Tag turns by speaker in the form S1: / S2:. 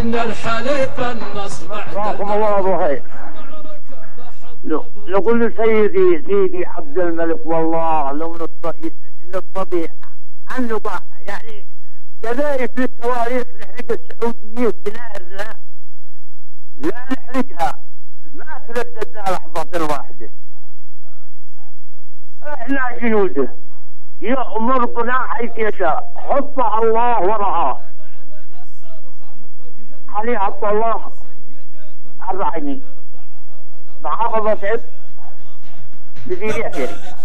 S1: إن الحليف النصر
S2: رحمه الله ابو هيثم. نقول سيدي عبد الملك، والله لو نستطيع ان نضع يعني كذلك للتواريخ نحرق السعوديين بنارنا، لا نحرقها، ما ترددنا لحظة واحدة. احنا جنوده يأمر بنا حيث يشاء، حطها الله وراها علي عبد الله الرعيني محافظة عب مديرية